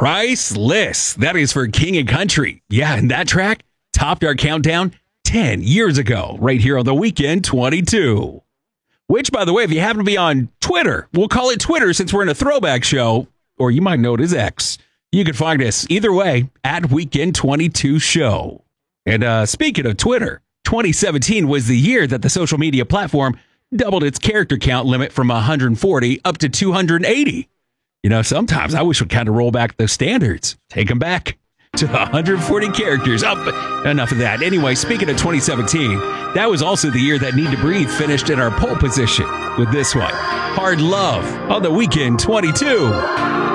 Priceless. That is for King and Country. Yeah, and that track topped our countdown 10 years ago, right here on The Weekend 22. Which, by the way, if you happen to be on Twitter, we'll call it Twitter since we're in a throwback show, or you might know it as X. You can find us either way at Weekend 22 Show. And speaking of Twitter, 2017 was the year that the social media platform doubled its character count limit from 140 up to 280. You know, sometimes I wish we'd kind of roll back the standards, take them back to 140 characters. Enough of that. Anyway, speaking of 2017, that was also the year that Need to Breathe finished in our pole position with this one, Hard Love, on The Weekend 22.